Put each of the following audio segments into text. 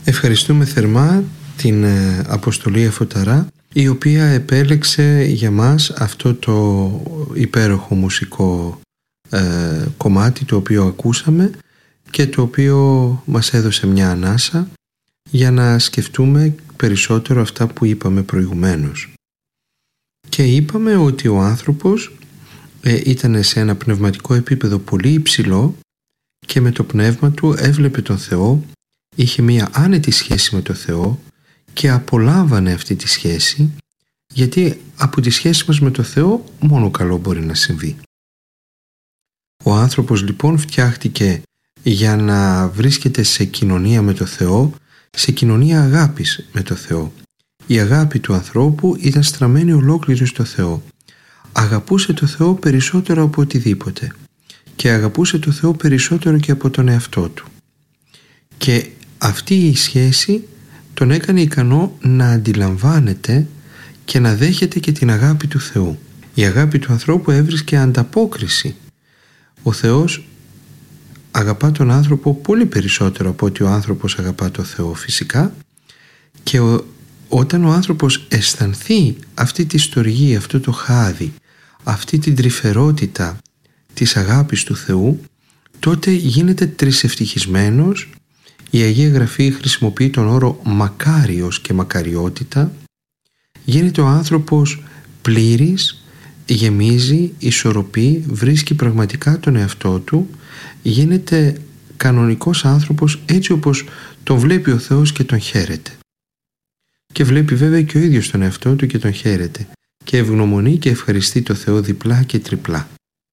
Ευχαριστούμε θερμά την Αποστολή Αφωταρά, η οποία επέλεξε για μας αυτό το υπέροχο μουσικό κομμάτι το οποίο ακούσαμε και το οποίο μας έδωσε μια ανάσα για να σκεφτούμε περισσότερο αυτά που είπαμε προηγουμένως. Και είπαμε ότι ο άνθρωπος ήταν σε ένα πνευματικό επίπεδο πολύ υψηλό και με το πνεύμα του έβλεπε τον Θεό, είχε μια άνετη σχέση με τον Θεό και απολάμβανε αυτή τη σχέση, γιατί από τη σχέση μας με τον Θεό μόνο καλό μπορεί να συμβεί. Ο άνθρωπος λοιπόν φτιάχτηκε για να βρίσκεται σε κοινωνία με τον Θεό, σε κοινωνία αγάπης με τον Θεό. Η αγάπη του ανθρώπου ήταν στραμμένη ολόκληρη στο Θεό. Αγαπούσε τον Θεό περισσότερο από οτιδήποτε και αγαπούσε τον Θεό περισσότερο και από τον εαυτό του. Και αυτή η σχέση τον έκανε ικανό να αντιλαμβάνεται και να δέχεται και την αγάπη του Θεού. Η αγάπη του ανθρώπου έβρισκε ανταπόκριση. Ο Θεός αγαπά τον άνθρωπο πολύ περισσότερο από ότι ο άνθρωπος αγαπά τον Θεό φυσικά, και όταν ο άνθρωπος αισθανθεί αυτή τη στοργή, αυτό το χάδι, αυτή την τρυφερότητα της αγάπης του Θεού, τότε γίνεται τρισευτυχισμένος. Η Αγία Γραφή χρησιμοποιεί τον όρο μακάριος και μακαριότητα. Γίνεται ο άνθρωπος πλήρης, γεμίζει, ισορροπεί, βρίσκει πραγματικά τον εαυτό του, γίνεται κανονικός άνθρωπος έτσι όπως τον βλέπει ο Θεός και τον χαίρεται. Και βλέπει βέβαια και ο ίδιος τον εαυτό του και τον χαίρεται και ευγνωμονεί και ευχαριστεί το Θεό διπλά και τριπλά.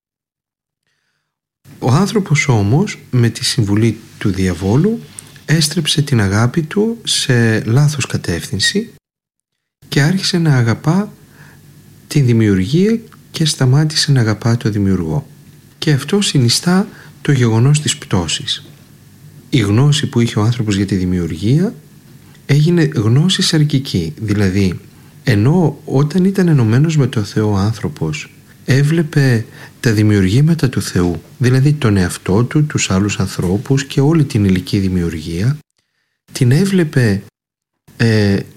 Ο άνθρωπος όμως με τη συμβουλή του διαβόλου έστρεψε την αγάπη του σε λάθος κατεύθυνση και άρχισε να αγαπά τη δημιουργία και σταμάτησε να αγαπά το δημιουργό. Και αυτό συνιστά το γεγονός της πτώσης. Η γνώση που είχε ο άνθρωπος για τη δημιουργία έγινε γνώση σαρκική, δηλαδή ενώ όταν ήταν ενωμένος με τον Θεό ο άνθρωπος έβλεπε τα δημιουργήματα του Θεού, δηλαδή τον εαυτό του, τους άλλους ανθρώπους και όλη την υλική δημιουργία, την έβλεπε